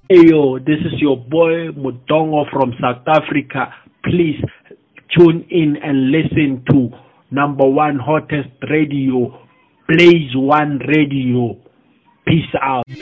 Hey yo, this is your boy Mutongo from South Africa. Please tune in and listen to number one hottest radio, Blaze One Radio. Peace out.